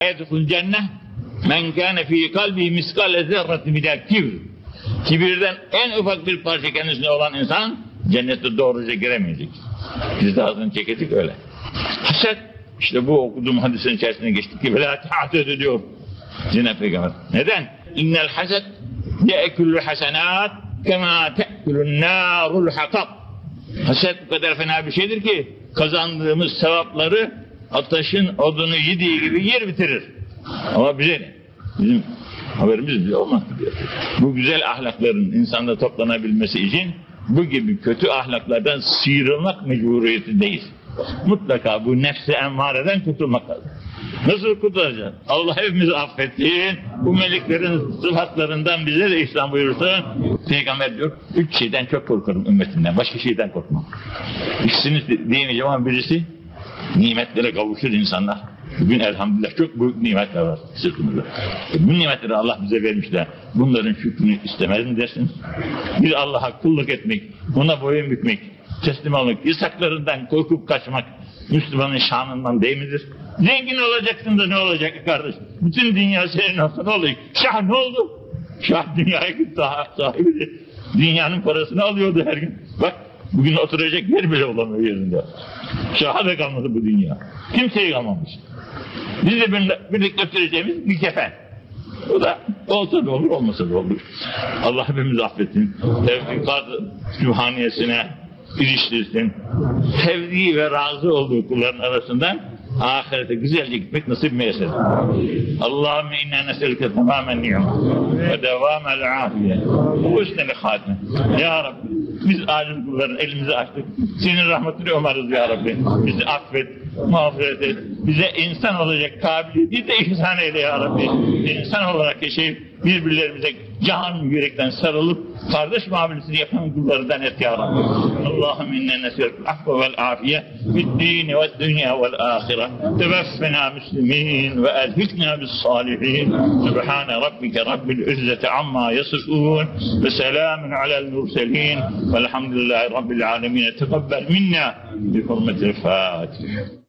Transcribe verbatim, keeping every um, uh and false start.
Yedhul cennet men kâne fî kalbi miskâle zerreti minel kibr. Kibirden en ufak bir parça kendisinde olan insan cennete doğruca giremeyecek. Biz de ağzını çekecek öyle. Haset, işte bu okuduğum hadisin içerisine geçtik ki velâ te'atedu diyor Cenab-ı Peygamber. Neden? İnnel haset ye'ekulü hasenât kemâ te'kulün nârul hatab. Haset bu kadar fena bir şeydir ki kazandığımız sevapları ateşin odunu yediği gibi yer bitirir. Ama bize ne? Bizim haberimiz bile olmaz diyor. Bu güzel ahlakların insanda toplanabilmesi için bu gibi kötü ahlaklardan sıyrılmak mecburiyetindeyiz. Mutlaka bu nefsi emmareden kurtulmak lazım. Nasıl kurtulacağız? Allah hepimizi affetsin. Bu meleklerin sıfatlarından bize de İslam buyursa, Peygamber diyor, üç şeyden çok korkarım ümmetimden. Başka şeyden korkmam. İkisini diyemeyeceğim ama birisi nimetlere kavuşur insanlar. Bugün elhamdülillah çok büyük nimetler var sırtımızda. E bu nimetleri Allah bize vermişler. Bunların şükrünü istemez mi dersiniz? Bir Allah'a kulluk etmek, ona boyun bükmek, teslim olmak, yasaklarından korkup kaçmak Müslümanın şanından değil midir? Zengin olacaksın da ne olacak kardeş? Bütün dünya senin olsa ne olacak? Şah ne oldu? Şah dünyaya sahibi. Dünyanın parasını alıyordu her gün. Bak bugün oturacak yer bile olamıyor yerinde. Şah'a da kalmadı bu dünya. Kimseye kalmamış. Biz de birlikte götüreceğimiz bir kefen. O da olsa da olur, olmasa da olur. Allah hepimizi affetsin. Tevfikat Sübhaniyesine iliştirsin. Sevdiği ve razı olduğu kulların arasından ahirete güzelce gitmek nasip meylesin. Allahümme inna neselüke tamamen ni'm ve devamel afiye ve husnel hatime. Ya Rabbi biz aciz kulların elimizi açtık. Senin rahmetini umarız ya Rabbi. Bizi affet, mağfiret et. Bize insan olacak kabiliyeti de ihsan eyle ya Rabbi. İnsan olarak yaşayıp birbirlerimize can yürekten sarılıp kardeş muamelesini yapan kullardan et ya Rabbi. Allahümme inne neselüke affe vel afiye fid dini ve dünya vel ahire. Teveffena müslimin ve elhikna bis salihin. Subhane rabbike rabbil izzeti amma yasifun ve selamun alel murselin velhamdülillahi rabbil alemin. Teqabbel minna bi hurmetil Fatiha.